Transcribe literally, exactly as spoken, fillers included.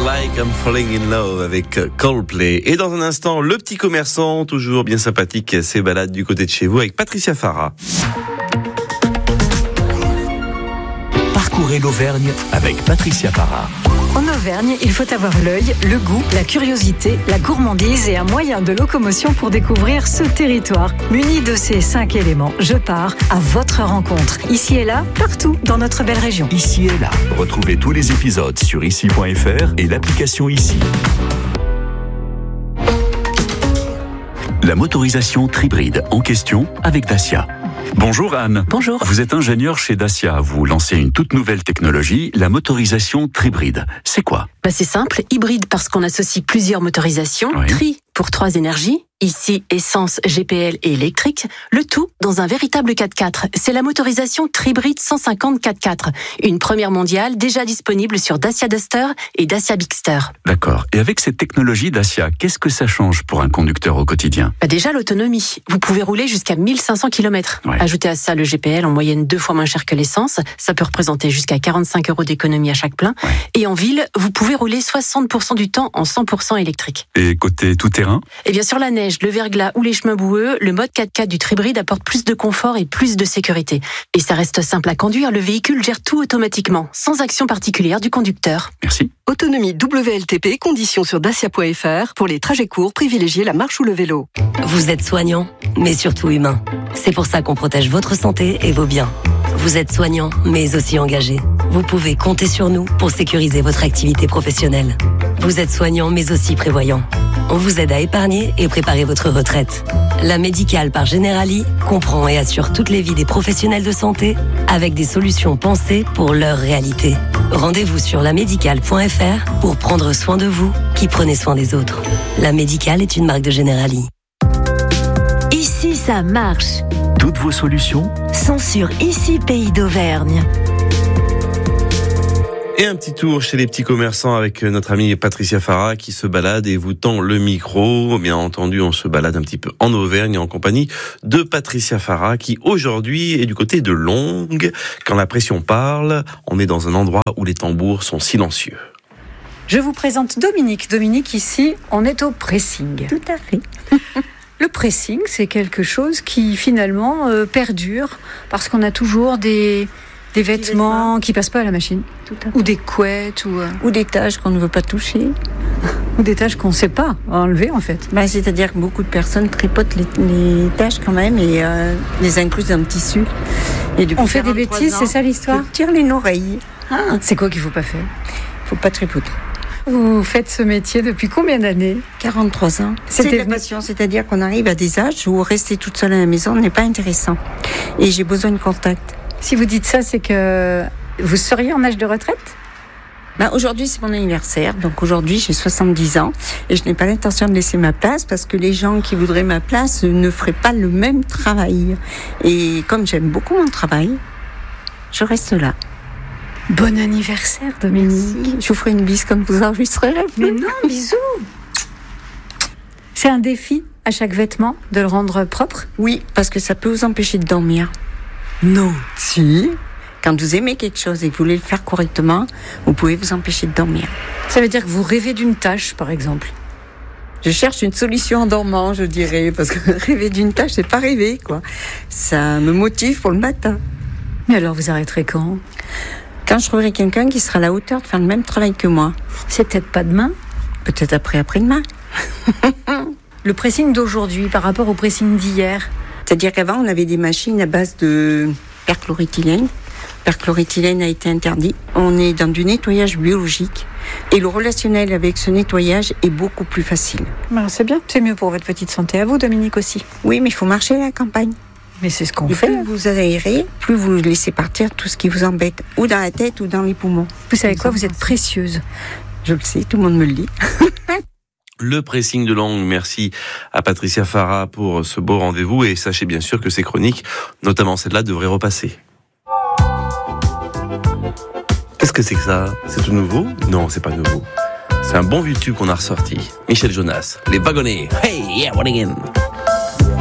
Like I'm Falling in Love avec Coldplay. Et dans un instant, le petit commerçant, toujours bien sympathique, ses balades du côté de chez vous avec Patricia Farah. Parcourez l'Auvergne avec Patricia Farah. En Auvergne, il faut avoir l'œil, le goût, la curiosité, la gourmandise et un moyen de locomotion pour découvrir ce territoire. Muni de ces cinq éléments, je pars à votre rencontre. Ici et là, partout dans notre belle région. Ici et là. Retrouvez tous les épisodes sur ici point f r et l'application Ici. La motorisation Tribride en question avec Dacia. Bonjour Anne. Bonjour. Vous êtes ingénieure chez Dacia. Vous lancez une toute nouvelle technologie, la motorisation Tribride. C'est quoi ? Bah c'est simple, hybride parce qu'on associe plusieurs motorisations, Oui. tri pour trois énergies, ici essence, G P L et électrique, le tout dans un véritable quatre-quatre. C'est la motorisation Tribride cent cinquante quatre-quatre, une première mondiale déjà disponible sur Dacia Duster et Dacia Bigster. D'accord. Et avec cette technologie Dacia, qu'est-ce que ça change pour un conducteur au quotidien ? Bah déjà l'autonomie, vous pouvez rouler jusqu'à mille cinq cents kilomètres. Ouais. Ajoutez à ça le G P L en moyenne deux fois moins cher que l'essence, ça peut représenter jusqu'à quarante-cinq euros d'économie à chaque plein. Ouais. Et en ville, vous pouvez rouler soixante pour cent du temps en cent pour cent électrique. Et côté tout-terrain ? Et bien sur la neige, le verglas ou les chemins boueux, le mode quatre-quatre du Tribride apporte plus de confort et plus de sécurité. Et ça reste simple à conduire, le véhicule gère tout automatiquement, sans action particulière du conducteur. Merci. Autonomie W L T P, conditions sur dacia point f r. Pour les trajets courts, privilégiez la marche ou le vélo. Vous êtes soignant, mais surtout humain. C'est pour ça qu'on protège votre santé et vos biens. Vous êtes soignant, mais aussi engagé. Vous pouvez compter sur nous pour sécuriser votre activité professionnelle. Vous êtes soignant, mais aussi prévoyant. On vous aide à épargner et préparer votre retraite. La Médicale par Generali comprend et assure toutes les vies des professionnels de santé avec des solutions pensées pour leur réalité. Rendez-vous sur la médicale point f r pour prendre soin de vous qui prenez soin des autres. La Médicale est une marque de Generali. Ici, ça marche. Toutes vos solutions ? Sont sur Ici, Pays d'Auvergne. Et un petit tour chez les petits commerçants avec notre amie Patricia Farah qui se balade et vous tend le micro. Bien entendu, on se balade un petit peu en Auvergne en compagnie de Patricia Farah qui aujourd'hui est du côté de Longues. Quand la pression parle, on est dans un endroit où les tambours sont silencieux. Je vous présente Dominique. Dominique, ici, on est au pressing. Tout à fait. Le pressing, c'est quelque chose qui finalement euh, perdure parce qu'on a toujours des... Des vêtements, vêtements qui passent pas à la machine. Tout à fait. Ou des couettes. Ou, euh... ou des tâches qu'on ne veut pas toucher. Ou des tâches qu'on ne sait pas enlever, en fait. Ben, c'est-à-dire que beaucoup de personnes tripotent les, les tâches quand même et euh, les inclusent dans le tissu. Et On fait des bêtises, c'est ça l'histoire ? Tire les oreilles. Ah, c'est quoi qu'il ne faut pas faire ? Il ne faut pas tripoter. Vous faites ce métier depuis combien d'années ? quarante-trois ans. C'était C'est de la passion, c'est-à-dire qu'on arrive à des âges où rester toute seule à la maison n'est pas intéressant. Et j'ai besoin de contact. Si vous dites ça, c'est que vous seriez en âge de retraite ? Ben, aujourd'hui, c'est mon anniversaire. Donc aujourd'hui, j'ai soixante-dix ans. Et je n'ai pas l'intention de laisser ma place parce que les gens qui voudraient ma place ne feraient pas le même travail. Et comme j'aime beaucoup mon travail, je reste là. Bon anniversaire, Dominique. Merci. Je vous ferai une bise comme vous enregistrerez. Mais non, bisous. C'est un défi à chaque vêtement de le rendre propre ? Oui, parce que ça peut vous empêcher de dormir. Non. Si. Quand vous aimez quelque chose et que vous voulez le faire correctement, vous pouvez vous empêcher de dormir. Ça veut dire que vous rêvez d'une tâche, par exemple ? Je cherche une solution en dormant, je dirais, parce que rêver d'une tâche, c'est pas rêver, quoi. Ça me motive pour le matin. Mais alors, vous arrêterez quand ? Quand je trouverai quelqu'un qui sera à la hauteur de faire le même travail que moi. C'est peut-être pas demain ? Peut-être après, après-demain. Le pressing d'aujourd'hui par rapport au pressing d'hier ? C'est-à-dire qu'avant, on avait des machines à base de perchloréthylène. Perchloréthylène a été interdit. On est dans du nettoyage biologique. Et le relationnel avec ce nettoyage est beaucoup plus facile. Ben, c'est bien, c'est mieux pour votre petite santé à vous, Dominique, aussi. Oui, mais il faut marcher à la campagne. Mais c'est ce qu'on Et fait. plus vous aérez, plus vous laissez partir tout ce qui vous embête, ou dans la tête ou dans les poumons. Vous savez quoi, vous êtes précieuse. Je le sais, tout le monde me le dit. Le pressing de Longues, merci à Patricia Farah pour ce beau rendez-vous et sachez bien sûr que ces chroniques, notamment celle-là, devraient repasser. Qu'est-ce que c'est que ça ? C'est tout nouveau ? Non, c'est pas nouveau. C'est un bon vieux tube qu'on a ressorti. Michel Jonas, les wagonnets. Hey, yeah, what again ?